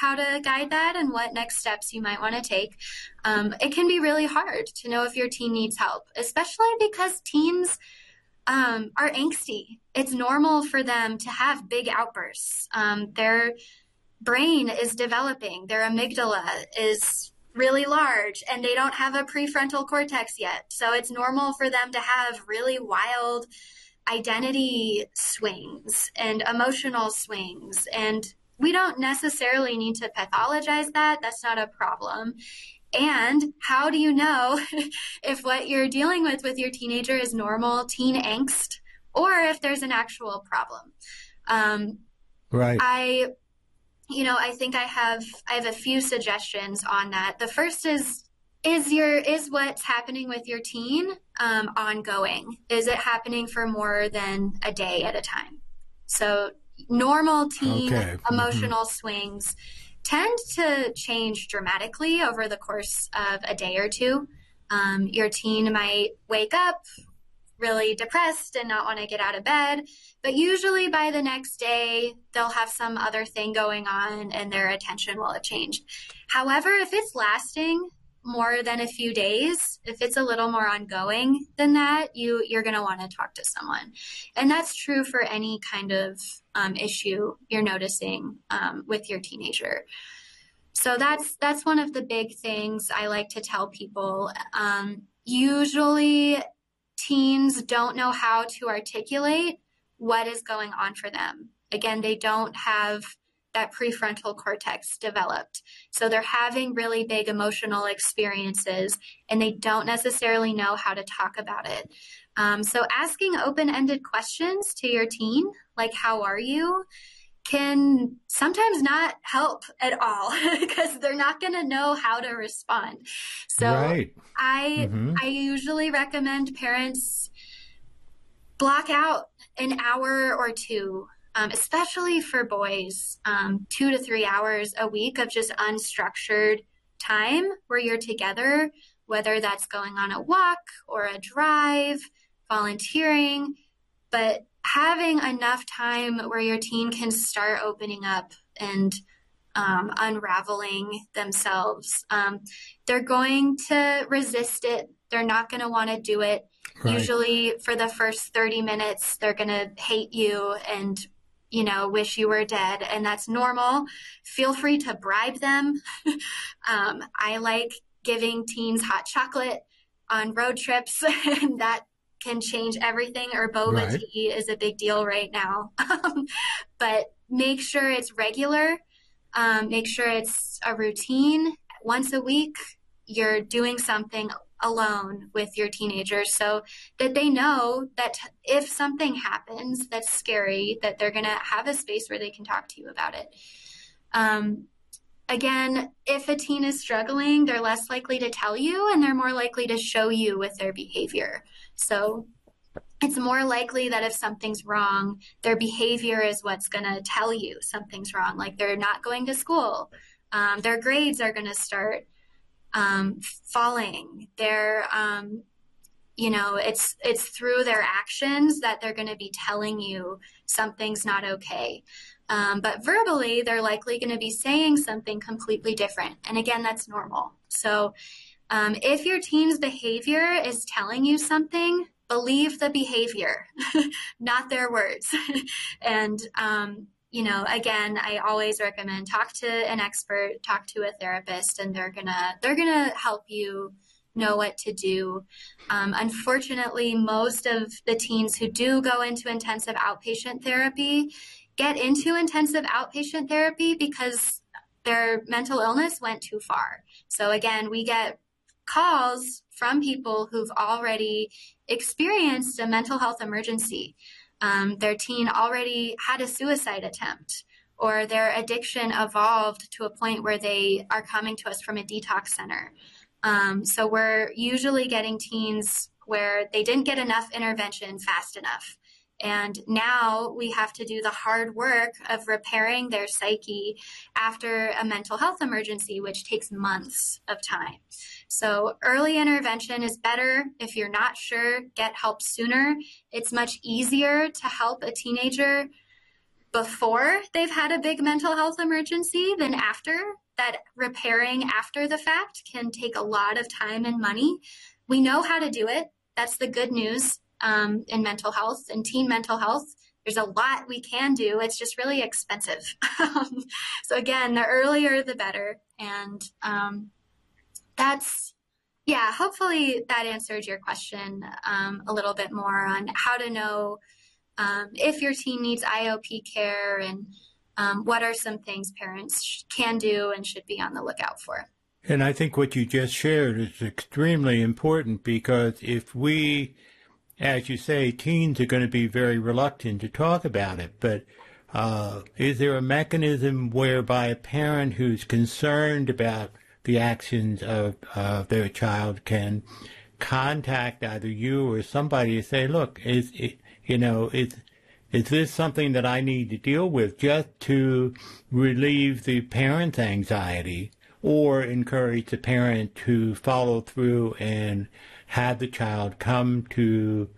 how to guide that and what next steps you might want to take. It can be really hard to know if your teen needs help, especially because teens are angsty. It's normal for them to have big outbursts. Their brain is developing, their amygdala is really large, and they don't have a prefrontal cortex yet. So it's normal for them to have really wild identity swings and emotional swings. And we don't necessarily need to pathologize that. That's not a problem. And how do you know if what you're dealing with your teenager is normal teen angst or if there's an actual problem? Right. I think I have a few suggestions on that. The first is what's happening with your teen ongoing? Is it happening for more than a day at a time? So normal teen emotional swings tend to change dramatically over the course of a day or two. Your teen might wake up really depressed and not want to get out of bed, but usually by the next day, they'll have some other thing going on and their attention will have changed. However, if it's lasting more than a few days, if it's a little more ongoing than that, you're going to want to talk to someone. And that's true for any kind of issue you're noticing with your teenager. So that's one of the big things I like to tell people. Usually teens don't know how to articulate what is going on for them. Again, they don't have that prefrontal cortex developed. So they're having really big emotional experiences and they don't necessarily know how to talk about it. So asking open-ended questions to your teen, like, how are you, can sometimes not help at all because they're not going to know how to respond. So right. I usually recommend parents block out an hour or two, especially for boys, 2 to 3 hours a week of just unstructured time where you're together, whether that's going on a walk or a drive, volunteering, but having enough time where your teen can start opening up and unraveling themselves. They're going to resist it. They're not going to want to do it. Right. Usually for the first 30 minutes, they're going to hate you and, wish you were dead. And that's normal. Feel free to bribe them. I like giving teens hot chocolate on road trips, and that can change everything, or boba tea is a big deal right now. But make sure it's regular. Make sure it's a routine. Once a week, you're doing something alone with your teenagers so that they know that if something happens that's scary, that they're going to have a space where they can talk to you about it. Again, if a teen is struggling, they're less likely to tell you and they're more likely to show you with their behavior. So it's more likely that if something's wrong, their behavior is what's going to tell you something's wrong. Like they're not going to school. Their grades are going to start falling. It's through their actions that they're going to be telling you something's not okay. But verbally, they're likely going to be saying something completely different. And again, that's normal. So if your teen's behavior is telling you something, believe the behavior, not their words. And, again, I always recommend talk to an expert, talk to a therapist, and they're gonna help you know what to do. Unfortunately, most of the teens who do go into intensive outpatient therapy get into intensive outpatient therapy because their mental illness went too far. So again, we get calls from people who've already experienced a mental health emergency. Their teen already had a suicide attempt, or their addiction evolved to a point where they are coming to us from a detox center. So we're usually getting teens where they didn't get enough intervention fast enough. And now we have to do the hard work of repairing their psyche after a mental health emergency, which takes months of time. So early intervention is better. If you're not sure, get help sooner. It's much easier to help a teenager before they've had a big mental health emergency than after. That repairing after the fact can take a lot of time and money. We know how to do it. That's the good news in mental health and teen mental health. There's a lot we can do. It's just really expensive. So again, the earlier the better. And hopefully that answered your question a little bit more on how to know if your teen needs IOP care and what are some things parents can do and should be on the lookout for. And I think what you just shared is extremely important, because if we, as you say, teens are going to be very reluctant to talk about it, but is there a mechanism whereby a parent who's concerned about the actions of their child can contact either you or somebody to say, look, is this something that I need to deal with, just to relieve the parent's anxiety, or encourage the parent to follow through and have the child come to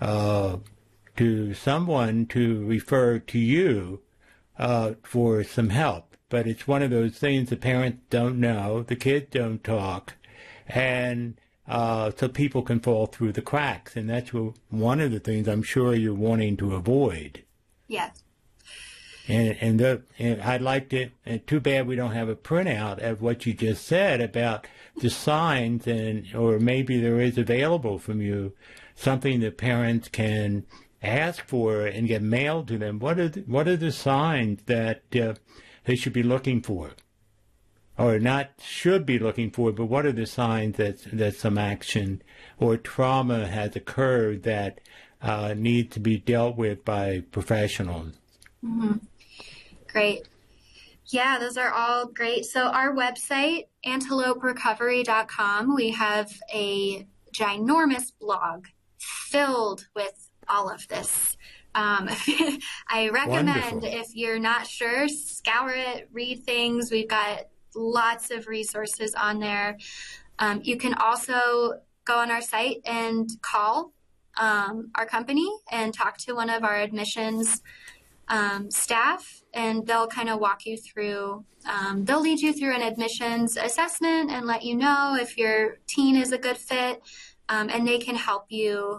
someone to refer to you for some help? But it's one of those things the parents don't know, the kids don't talk, and so people can fall through the cracks. And that's one of the things I'm sure you're wanting to avoid. Yes. And I'd like to, and too bad we don't have a printout of what you just said about the signs, or maybe there is available from you something that parents can ask for and get mailed to them. What are the signs that they should be looking for? Or not should be looking for, but what are the signs that some action or trauma has occurred that needs to be dealt with by professionals? Mm-hmm. Great. Yeah, those are all great. So our website, anteloperecovery.com, we have a ginormous blog filled with all of this. I recommend, wonderful, if you're not sure, scour it, read things. We've got lots of resources on there. You can also go on our site and call our company and talk to one of our admissions staff, and they'll kind of walk you through, they'll lead you through an admissions assessment and let you know if your teen is a good fit, and they can help you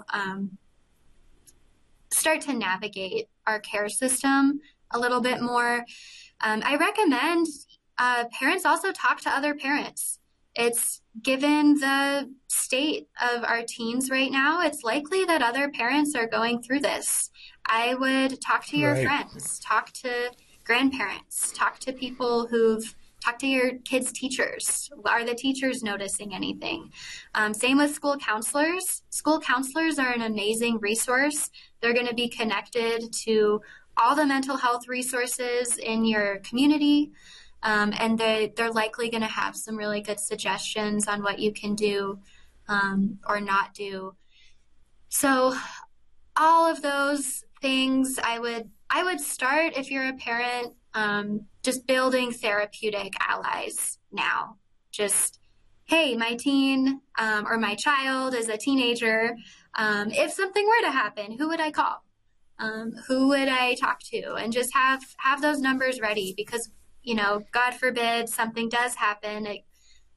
start to navigate our care system a little bit more. I recommend parents also talk to other parents. It's given the state of our teens right now, it's likely that other parents are going through this. I would talk to your friends, talk to grandparents, talk to people talk to your kids' teachers. Are the teachers noticing anything? Same with school counselors. School counselors are an amazing resource. They're going to be connected to all the mental health resources in your community. And they're likely going to have some really good suggestions on what you can do or not do. So all of those things, I would start, if you're a parent, just building therapeutic allies now. Just, hey, my teen or my child is a teenager. If something were to happen, who would I call? Who would I talk to? And just have those numbers ready, because God forbid something does happen, it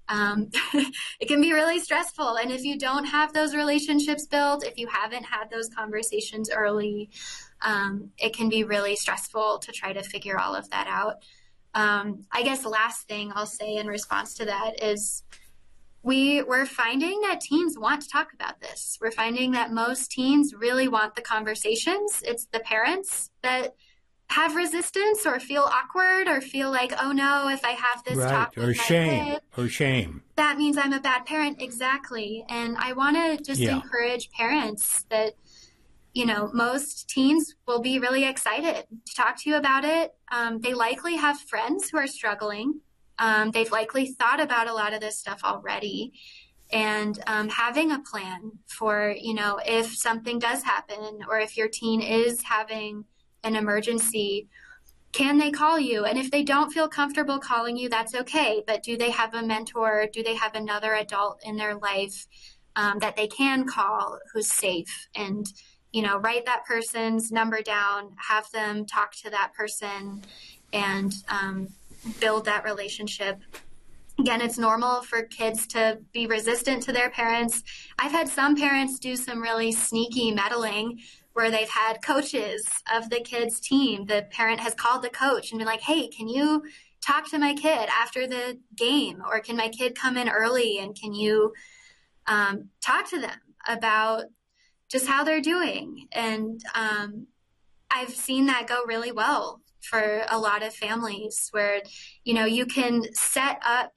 can be really stressful. And if you don't have those relationships built, if you haven't had those conversations early, it can be really stressful to try to figure all of that out. I guess the last thing I'll say in response to that is we're finding that teens want to talk about this. We're finding that most teens really want the conversations. It's the parents that have resistance or feel awkward or feel like, oh no, if I have this talk with my kid, shame, that means I'm a bad parent. Exactly. And I want to just encourage parents that, most teens will be really excited to talk to you about it. They likely have friends who are struggling. They've likely thought about a lot of this stuff already. And having a plan for, if something does happen, or if your teen is having an emergency, can they call you? And if they don't feel comfortable calling you, that's okay. But do they have a mentor? Do they have another adult in their life that they can call who's safe and, write that person's number down, have them talk to that person, and build that relationship. Again, it's normal for kids to be resistant to their parents. I've had some parents do some really sneaky meddling where they've had coaches of the kid's team. The parent has called the coach and been like, hey, can you talk to my kid after the game? Or can my kid come in early and can you talk to them about just how they're doing? And I've seen that go really well for a lot of families where, you can set up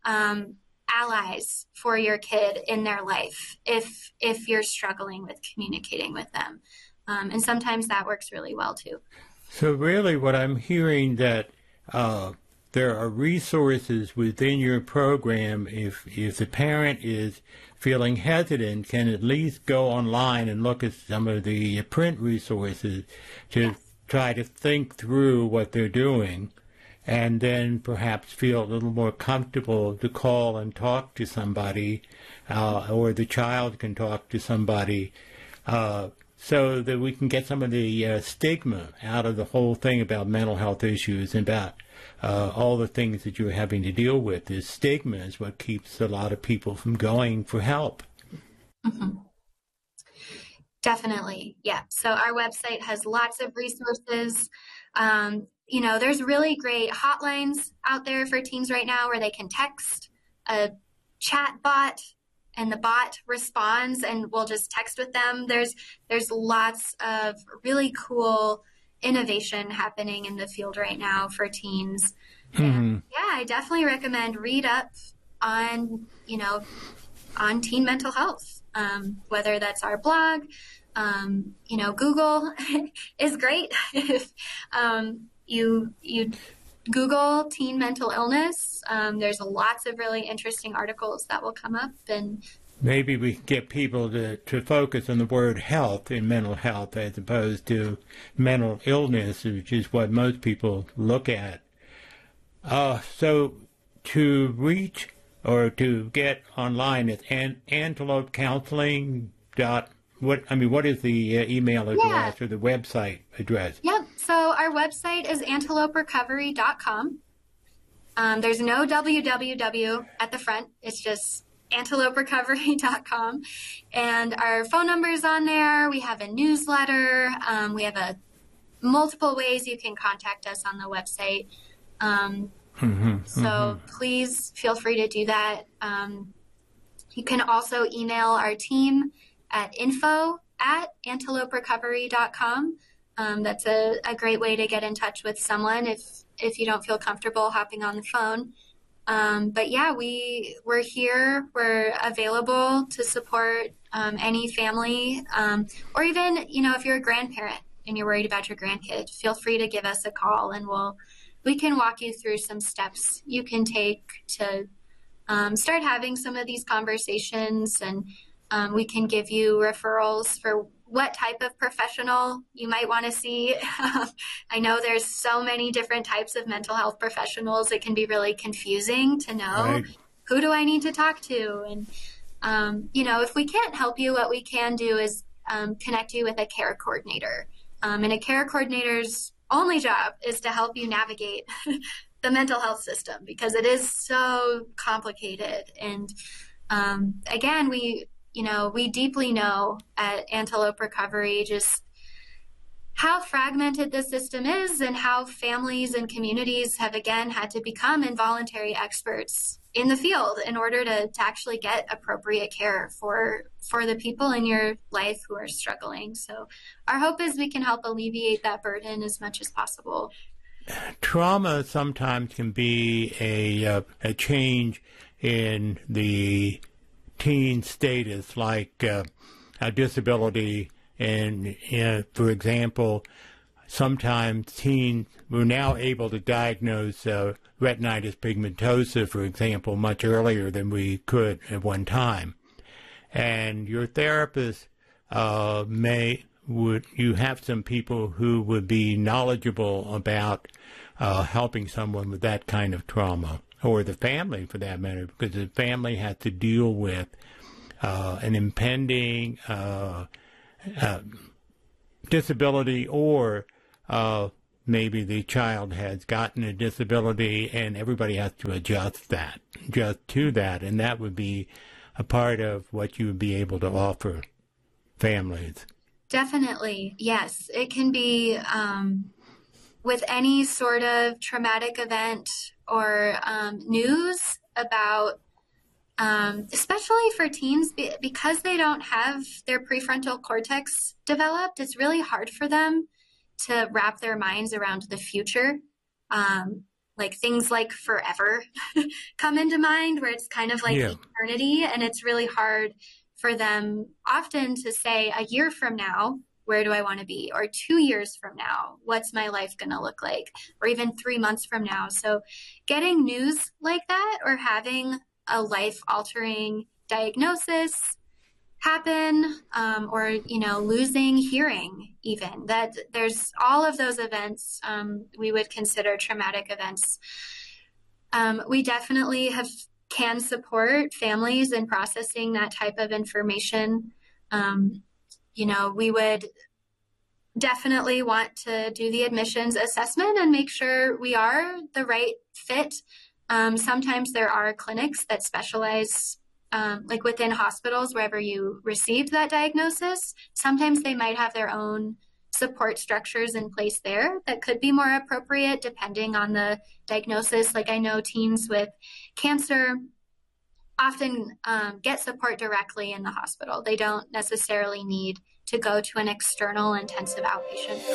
allies for your kid in their life if you're struggling with communicating with them. And sometimes that works really well too. So really what I'm hearing that there are resources within your program if the parent is feeling hesitant, can at least go online and look at some of the print resources to try to think through what they're doing, and then perhaps feel a little more comfortable to call and talk to somebody, or the child can talk to somebody, so that we can get some of the stigma out of the whole thing about mental health issues and about all the things that you're having to deal with. This stigma is what keeps a lot of people from going for help. Mm-hmm. Definitely. Yeah. So our website has lots of resources. There's really great hotlines out there for teens right now where they can text a chat bot and the bot responds and we'll just text with them. There's lots of really cool innovation happening in the field right now for teens. Mm-hmm. And I definitely recommend read up on teen mental health, whether that's our blog. Google is great. If you Google teen mental illness, there's lots of really interesting articles that will come up. And maybe we can get people to focus on the word health in mental health as opposed to mental illness, which is what most people look at. So to reach or to get online, it's antelopecounseling.com. What is the email address or the website address? Yep. So our website is anteloperecovery.com. There's no www at the front. It's just anteloperecovery.com. And our phone number is on there. We have a newsletter. We have multiple ways you can contact us on the website. Please feel free to do that. You can also email our team at info@anteloperecovery.com. That's a great way to get in touch with someone if you don't feel comfortable hopping on the phone. We're here. We're available to support any family, or even, if you're a grandparent and you're worried about your grandkid, feel free to give us a call and we can walk you through some steps you can take to start having some of these conversations, and we can give you referrals for what type of professional you might want to see. I know there's so many different types of mental health professionals. It can be really confusing to know who do I need to talk to. And, if we can't help you, what we can do is connect you with a care coordinator. And a care coordinator's only job is to help you navigate the mental health system because it is so complicated. And again, we deeply know at Antelope Recovery just how fragmented the system is and how families and communities have, again, had to become involuntary experts in the field in order to actually get appropriate care for the people in your life who are struggling. So our hope is we can help alleviate that burden as much as possible. Trauma sometimes can be a change in the teen status, like a disability, and for example, sometimes teens, we're now able to diagnose retinitis pigmentosa, for example, much earlier than we could at one time. And your therapist you have some people who would be knowledgeable about helping someone with that kind of trauma, or the family for that matter, because the family has to deal with an impending disability, or maybe the child has gotten a disability and everybody has to adjust to that, and that would be a part of what you would be able to offer families. Definitely, yes. It can be with any sort of traumatic event or news about, especially for teens, because they don't have their prefrontal cortex developed, it's really hard for them to wrap their minds around the future. Like things like forever come into mind, where it's kind of like eternity, and it's really hard for them often to say, a year from now, where do I want to be? Or 2 years from now, what's my life going to look like? Or even 3 months from now. So getting news like that, or having a life-altering diagnosis happen, or, losing hearing even, that there's all of those events we would consider traumatic events. We definitely can support families in processing that type of information. We would definitely want to do the admissions assessment and make sure we are the right fit. Sometimes there are clinics that specialize, like within hospitals, wherever you received that diagnosis. Sometimes they might have their own support structures in place there that could be more appropriate depending on the diagnosis. Like I know teens with cancer often get support directly in the hospital. They don't necessarily need to go to an external intensive outpatient